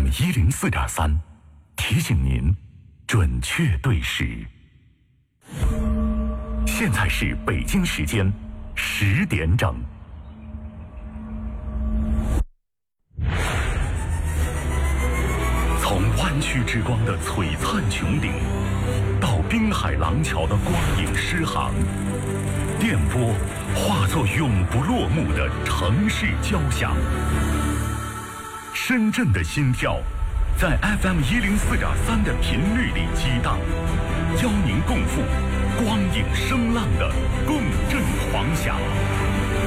FM104.3，提醒您准确对时。现在是北京时间10点整。从湾区之光的璀璨穹顶，到滨海廊桥的光影诗行，电波化作永不落幕的城市交响。深圳的心跳在 FM104.3的频率里激荡，邀您共赴光影声浪的共振狂想。